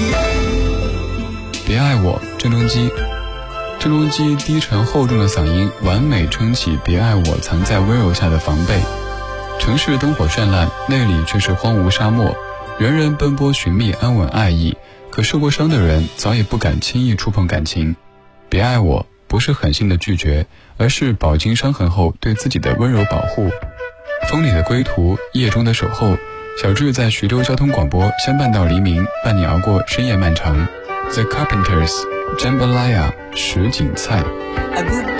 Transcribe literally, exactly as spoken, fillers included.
别爱我，郑中基。郑中基低沉厚重的嗓音完美撑起别爱我藏在温柔下的防备。城市灯火绚烂，内里却是荒芜沙漠，人人奔波寻觅安稳爱意，可受过伤的人早已不敢轻易触碰感情。别爱我不是狠心的拒绝，而是饱经伤痕后对自己的温柔保护。风里的归途，夜中的守候，小智在徐州交通广播相伴到黎明，伴你熬过深夜漫长。The Carpenters， Jambalaya， 什锦菜。